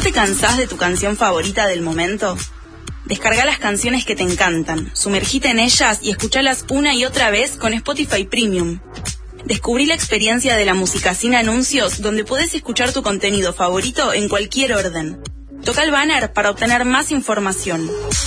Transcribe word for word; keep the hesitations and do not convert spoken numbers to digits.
te cansás de tu canción favorita del momento? Descarga las canciones que te encantan, sumergite en ellas y escuchalas una y otra vez con Spotify Premium. Descubrí la experiencia de la música sin anuncios, donde podés escuchar tu contenido favorito en cualquier orden. Toca el banner para obtener más información.